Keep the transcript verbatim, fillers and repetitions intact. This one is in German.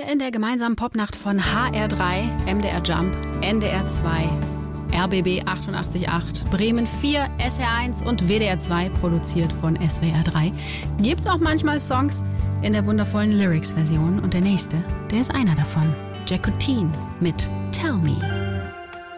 in der gemeinsamen Popnacht von H R drei, M D R Jump, N D R zwei, R B B achtundachtzig Komma acht, Bremen vier, S R eins und W D R zwei, produziert von S W R drei. Gibt's auch manchmal Songs in der wundervollen Lyrics-Version und der nächste, der ist einer davon. Jacqueline mit Tell Me.